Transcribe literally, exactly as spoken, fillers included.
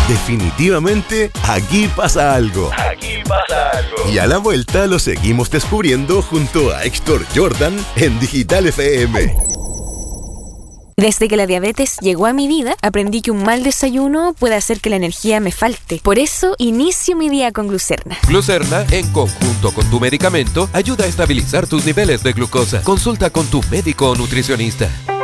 Definitivamente, aquí pasa algo. Aquí pasa algo. Y a la vuelta lo seguimos descubriendo junto a Héctor Jordan en Digital F M. Desde que la diabetes llegó a mi vida, aprendí que un mal desayuno puede hacer que la energía me falte. Por eso, inicio mi día con Glucerna. Glucerna, en conjunto con tu medicamento, ayuda a estabilizar tus niveles de glucosa. Consulta con tu médico o nutricionista.